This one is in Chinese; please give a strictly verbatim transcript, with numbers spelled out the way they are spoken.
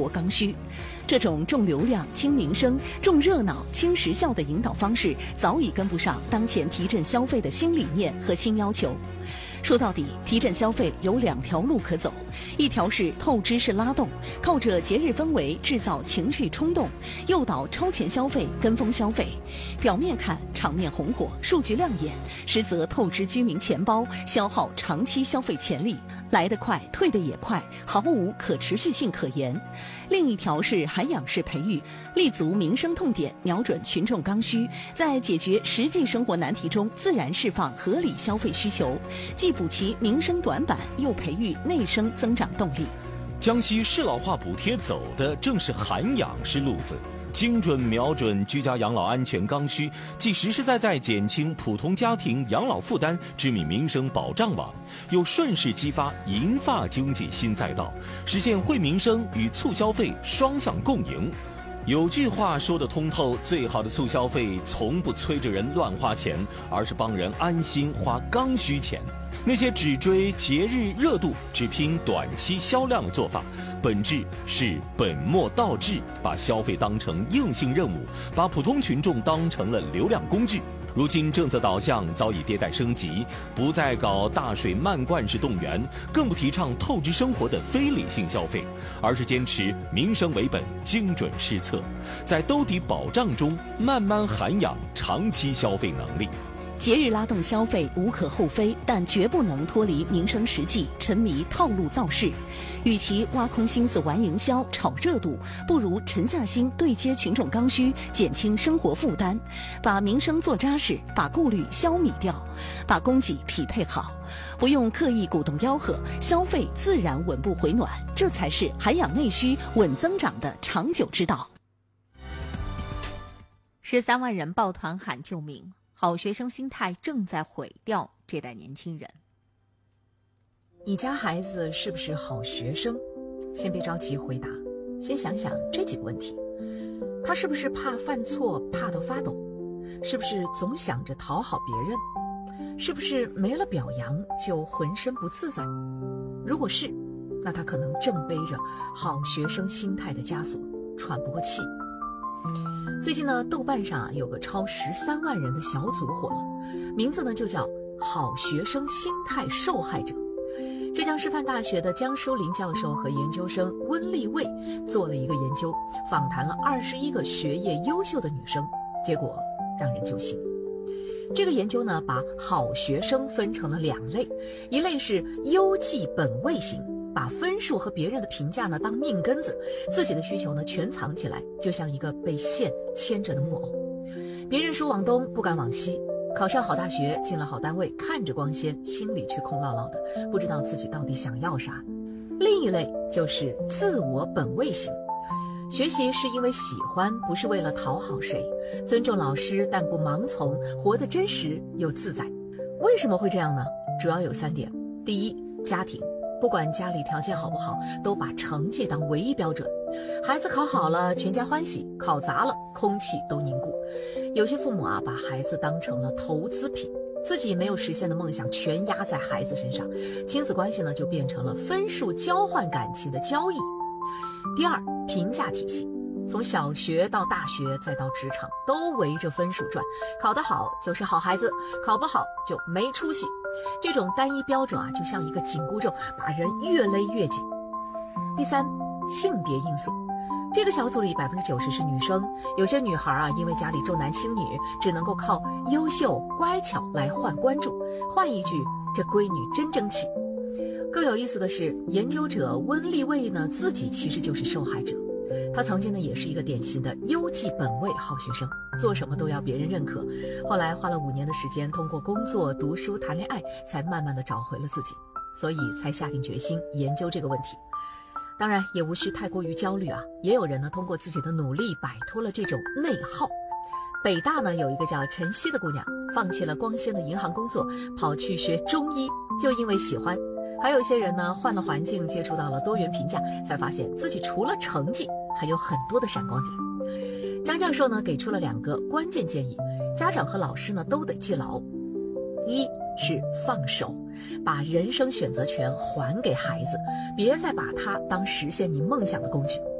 活刚需。这种重流量、轻民生、重热闹、轻时效的引导方式，早已跟不上当前提振消费的新理念和新要求。说到底，提振消费有两条路可走，一条是透支式拉动，靠着节日氛围制造情绪冲动，诱导超前消费、跟风消费。表面看场面红火，数据亮眼，实则透支居民钱包，消耗长期消费潜力，来得快，退得也快，毫无可持续性可言。另一条是涵养式培育，立足民生痛点，瞄准群众刚需，在解决实际生活难题中自然释放合理消费需求，既补齐民生短板，又培育内生增长动力。 江西适老化补贴走的正是涵养式路子，精准瞄准居家养老安全刚需，既实实在在减轻普通家庭养老负担，织密民生保障网，又顺势激发银发经济新赛道，实现惠民生与促消费双向共赢。有句话说得通透，最好的促消费从不催着人乱花钱，而是帮人安心花刚需钱。那些只追节日热度、只拼短期销量的做法，本质是本末倒置，把消费当成硬性任务，把普通群众当成了流量工具。如今政策导向早已迭代升级，不再搞大水漫灌式动员，更不提倡透支生活的非理性消费，而是坚持民生为本、精准施策，在兜底保障中慢慢涵养长期消费能力。 节日拉动消费无可厚非，但绝不能脱离民生实际，沉迷套路造势。与其挖空心思玩营销、炒热度，不如沉下心对接群众刚需，减轻生活负担，把民生做扎实，把顾虑消弭掉，把供给匹配好，不用刻意鼓动吆喝，消费自然稳步回暖，这才是涵养内需、稳增长的长久之道。 十三万人抱团喊救命，好学生心态正在毁掉这代年轻人。 你家孩子是不是好学生？先别着急回答，先想想这几个问题：他是不是怕犯错怕到发抖？是不是总想着讨好别人？是不是没了表扬就浑身不自在？如果是，那他可能正背着好学生心态的枷锁，喘不过气。最近呢，豆瓣上啊有个超十三万人的小组火了，名字呢就叫好学生心态受害者。浙江师范大学的江淑林教授和研究生温丽卫做了一个研究，访谈了二十一个学业优秀的女生，结果让人揪心。这个研究呢，把好学生分成了两类，一类是优绩本位型，把分数和别人的评价呢当命根子，自己的需求呢全藏起来，就像一个被线牵着的木偶。别人说往东不敢往西，考上好大学，进了好单位，看着光鲜，心里却空落落的，不知道自己到底想要啥。另一类就是自我本位型，学习是因为喜欢，不是为了讨好谁，尊重老师但不盲从，活得真实又自在。为什么会这样呢？主要有三点。第一，家庭，不管家里条件好不好，都把成绩当唯一标准。孩子考好了，全家欢喜；考砸了，空气都凝固。有些父母啊，把孩子当成了投资品，自己没有实现的梦想全压在孩子身上，亲子关系呢就变成了分数交换感情的交易。第二，评价体系，从小学到大学再到职场，都围着分数转，考得好就是好孩子，考不好就没出息。这种单一标准啊，就像一个紧箍咒，把人越勒越紧。第三，性别因素，这个小组里百分之九十是女生，有些女孩啊，因为家里重男轻女，只能够靠优秀乖巧来换关注，换一句，这闺女真争气。更有意思的是，研究者温丽卫呢自己其实就是受害者。他曾经呢也是一个典型的优绩本位好学生，做什么都要别人认可。后来花了五年的时间，通过工作、读书、谈恋爱，才慢慢的找回了自己，所以才下定决心研究这个问题。当然也无需太过于焦虑啊，也有人呢通过自己的努力摆脱了这种内耗。北大呢有一个叫陈曦的姑娘，放弃了光鲜的银行工作，跑去学中医，就因为喜欢。还有一些人呢换了环境，接触到了多元评价，才发现自己除了成绩还有很多的闪光点。江教授呢给出了两个关键建议，家长和老师呢都得记牢。一是放手，把人生选择权还给孩子，别再把它当实现你梦想的工具。